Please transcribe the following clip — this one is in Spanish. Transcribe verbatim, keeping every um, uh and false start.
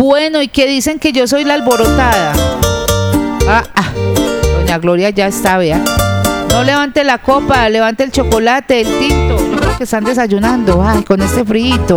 Bueno, y que dicen que yo soy la alborotada. Ah, ah, doña Gloria ya está, vea. No levante la copa, levante el chocolate, el tinto. Yo creo que están desayunando. Ay, con este frío.